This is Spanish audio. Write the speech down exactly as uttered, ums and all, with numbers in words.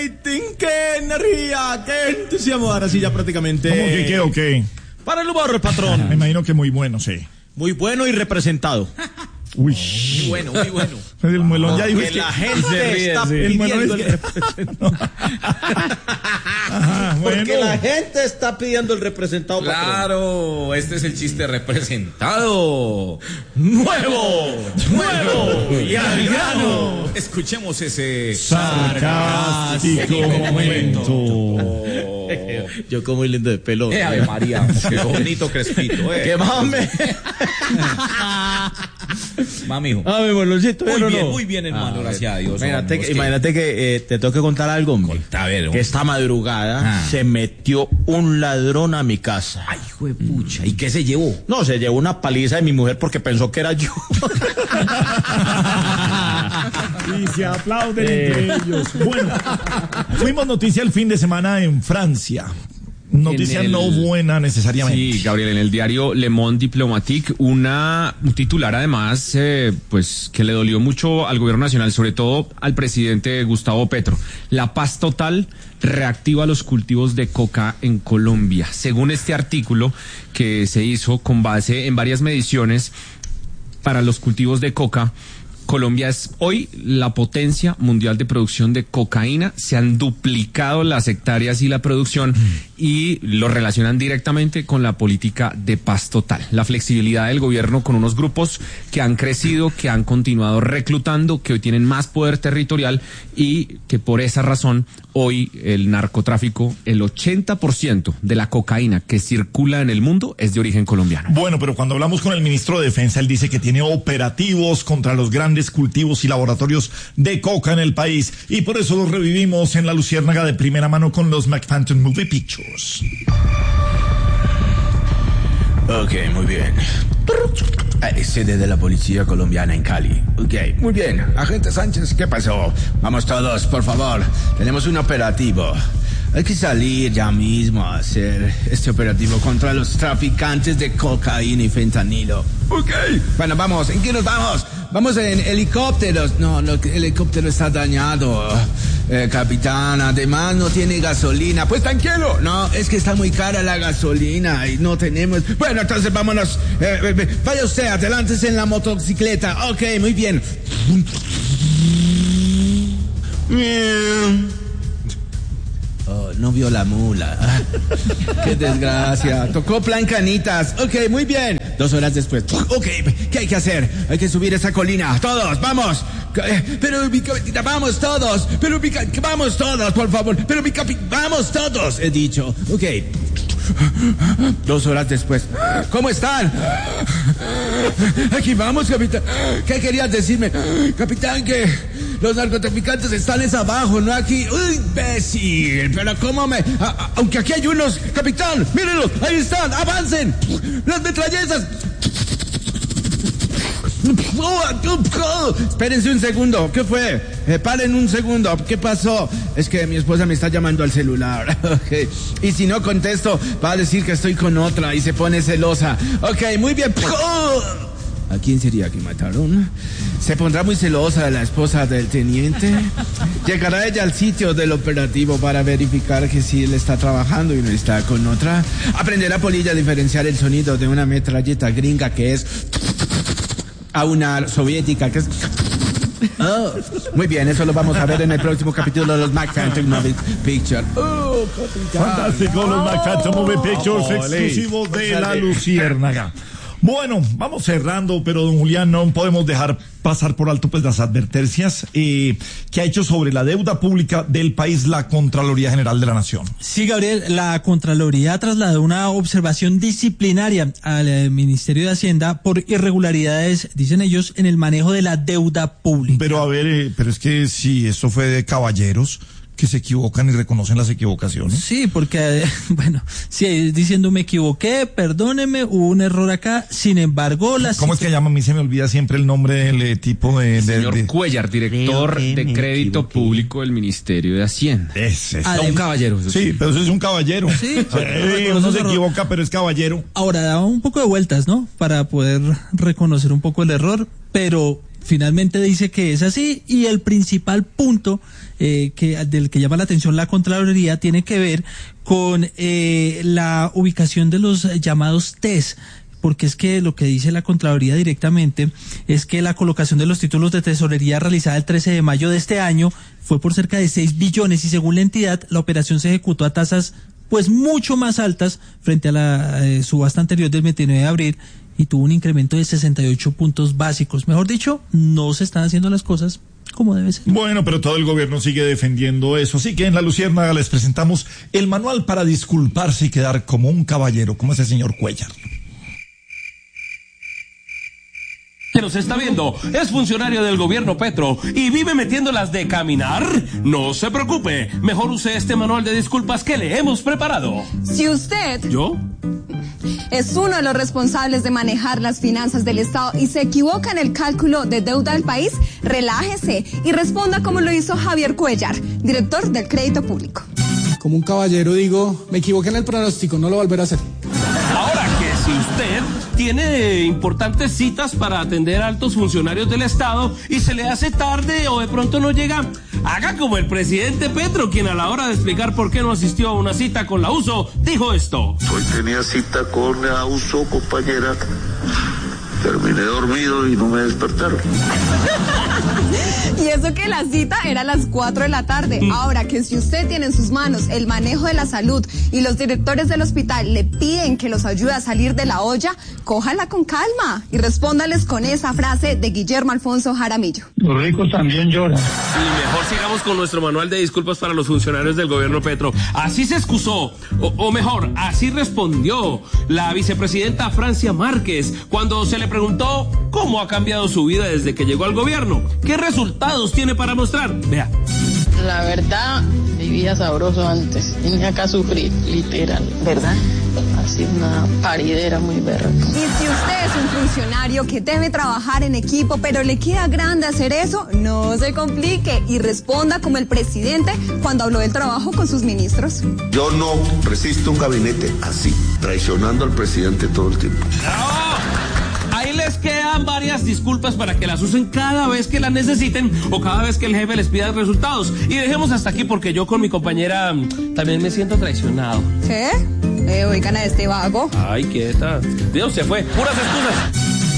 rating, qué energía, qué entusiasmo. Ahora sí ya prácticamente. ¿Cómo que qué o qué? Para el humor, patrón. Me imagino que muy bueno, sí. Muy bueno y representado. Uy. Muy bueno, muy bueno. El muelón ya dijo que es que la gente ríe, está sí. pidiendo El el, muelón es que... representado. Ajá, bueno. Porque la gente está pidiendo el representado. Claro, patrón. Este es el chiste representado. Nuevo, nuevo y al grano. Escuchemos ese sarcástico momento. Oh. Yo como muy lindo de pelo. Eh, Ave María, qué bonito crespito, eh. Que mame. Mami, hijo. Ah, mi boloncito. Muy no, bien, no. muy bien, hermano, Ah, gracias a Dios. Imagínate, hombre, que, imagínate que eh, te tengo que contar algo, hombre. Contá, a ver, que esta madrugada ah. se metió un ladrón a mi casa. Ay, hijo de pucha. ¿Y qué se llevó? No, se llevó una paliza de mi mujer porque pensó que era yo. Y se aplauden entre ellos. Bueno, fuimos noticia el fin de semana en Francia. Noticia el... no buena necesariamente. Sí, Gabriel, en el diario Le Monde Diplomatique, una un titular además, eh, pues que le dolió mucho al gobierno nacional, sobre todo al presidente Gustavo Petro. La paz total reactiva los cultivos de coca en Colombia. Según este artículo que se hizo con base en varias mediciones para los cultivos de coca, Colombia es hoy la potencia mundial de producción de cocaína. Se han duplicado las hectáreas y la producción y lo relacionan directamente con la política de paz total. La flexibilidad del gobierno con unos grupos que han crecido, que han continuado reclutando, que hoy tienen más poder territorial y que por esa razón hoy el narcotráfico, el ochenta por ciento de la cocaína que circula en el mundo es de origen colombiano. Bueno, pero cuando hablamos con el ministro de Defensa, él dice que tiene operativos contra los grandes cultivos y laboratorios de coca en el país y por eso los revivimos en La Luciérnaga de primera mano con los McPhantom Movie Pictures. Ok, muy bien. Eh, sede de la policía colombiana en Cali. Ok, muy bien. Agente Sánchez, ¿qué pasó? Vamos todos, por favor. Tenemos un operativo. Hay que salir ya mismo a hacer este operativo contra los traficantes de cocaína y fentanilo. Ok. Bueno, vamos. ¿En qué nos vamos? Vamos en helicópteros. No, no, el helicóptero está dañado. Eh, capitán, además no tiene gasolina. Pues tranquilo. No, es que está muy cara la gasolina y no tenemos... Bueno, entonces vámonos. Eh, eh, vaya usted, adelántese en la motocicleta. Ok, muy bien. Oh, no vio la mula. Qué desgracia. Tocó plan Canitas. Ok, muy bien. Dos horas después. Ok, ¿qué hay que hacer? Hay que subir esa colina. Todos, vamos. Pero mi capitán, vamos todos. Pero mi capitán, vamos todos, por favor. Pero mi capitán, vamos todos, he dicho. Ok. Dos horas después. ¿Cómo están? Aquí vamos, capitán. ¿Qué querías decirme? Capitán, que los narcotraficantes están es abajo, no aquí. ¡Uy, imbécil! Pero ¿cómo me...? A, a, aunque aquí hay unos... Capitán, mírenlos, ahí están, avancen. Las metrallezas. Espérense un segundo, ¿qué fue? Eh, paren un segundo, ¿qué pasó? Es que mi esposa me está llamando al celular. Okay. Y si no contesto, va a decir que estoy con otra y se pone celosa. Ok, muy bien. ¿A quién sería que mataron? ¿Se pondrá muy celosa la esposa del teniente? ¿Llegará ella al sitio del operativo para verificar que sí él está trabajando y no está con otra? ¿Aprenderá Polilla a diferenciar el sonido de una metralleta gringa que es... a una soviética que es... Oh, muy bien, eso lo vamos a ver en el próximo capítulo de los McPhantom Movie Pictures. Oh, fantástico, los McPhantom Movie Pictures exclusivos de La Luciérnaga. Bueno, vamos cerrando, pero don Julián, no podemos dejar pasar por alto pues las advertencias eh, que ha hecho sobre la deuda pública del país la Contraloría General de la Nación. Sí, Gabriel, la Contraloría trasladó una observación disciplinaria al eh, Ministerio de Hacienda por irregularidades, dicen ellos, en el manejo de la deuda pública. Pero a ver, eh, pero es que si esto fue de caballeros que se equivocan y reconocen las equivocaciones. Sí, porque, bueno, sí, diciendo me equivoqué, perdóneme, hubo un error acá, sin embargo... Las ¿Cómo es que llama? A mí se me olvida siempre el nombre del eh, tipo de... de Señor de... Cuellar, director de Crédito equivoqué. Público del Ministerio de Hacienda. Ese es. No, un caballero. Sí, sí, pero eso es un caballero. Sí, eh, uno se equivoca, pero es caballero. Ahora, da un poco de vueltas, ¿no? Para poder reconocer un poco el error, pero... finalmente dice que es así, y el principal punto eh, que del que llama la atención la Contraloría tiene que ver con eh, la ubicación de los llamados test, porque es que lo que dice la Contraloría directamente es que la colocación de los títulos de tesorería realizada el trece de mayo de este año fue por cerca de seis billones y según la entidad la operación se ejecutó a tasas pues mucho más altas frente a la eh, subasta anterior del veintinueve de abril y tuvo un incremento de sesenta y ocho puntos básicos. Mejor dicho, no se están haciendo las cosas como debe ser. Bueno, pero todo el gobierno sigue defendiendo eso. Así que en La Luciérnaga les presentamos el manual para disculparse y quedar como un caballero, como ese señor Cuellar. Que nos está viendo es funcionario del gobierno Petro y vive metiéndolas de caminar, no se preocupe, mejor use este manual de disculpas que le hemos preparado. Si usted... ¿Yo? Es uno de los responsables de manejar las finanzas del Estado y se equivoca en el cálculo de deuda del país, relájese y responda como lo hizo Javier Cuellar, director del Crédito Público. Como un caballero digo, me equivoqué en el pronóstico, no lo volveré a hacer. Ahora que si usted tiene importantes citas para atender a altos funcionarios del Estado y se le hace tarde o de pronto no llega, haga como el presidente Petro, quien a la hora de explicar por qué no asistió a una cita con la U S O, dijo esto. Hoy tenía cita con la U S O, compañera. Terminé dormido y no me despertaron. Y eso que la cita era a las cuatro de la tarde. Ahora que si usted tiene en sus manos el manejo de la salud y los directores del hospital le piden que los ayude a salir de la olla, cójala con calma y respóndales con esa frase de Guillermo Alfonso Jaramillo. Los ricos también lloran. Y mejor sigamos con nuestro manual de disculpas para los funcionarios del gobierno Petro. Así se excusó, o, o mejor, así respondió la vicepresidenta Francia Márquez cuando se le preguntó cómo ha cambiado su vida desde que llegó al gobierno. ¿Qué resultados tiene para mostrar? Vea. La verdad, vivía sabroso antes. Vine acá a sufrir, literal. ¿Verdad? Así una paridera muy berraca. Y si usted es un funcionario que debe trabajar en equipo, pero le queda grande hacer eso, no se complique y responda como el presidente cuando habló del trabajo con sus ministros. Yo no resisto un gabinete así, traicionando al presidente todo el tiempo. ¡No! Ahí les quedan varias disculpas para que las usen cada vez que las necesiten o cada vez que el jefe les pida resultados. Y dejemos hasta aquí porque yo con mi compañera también me siento traicionado. ¿Qué? Eh, oigan a este vago. Ay, quieta. Dios, se fue. Puras excusas.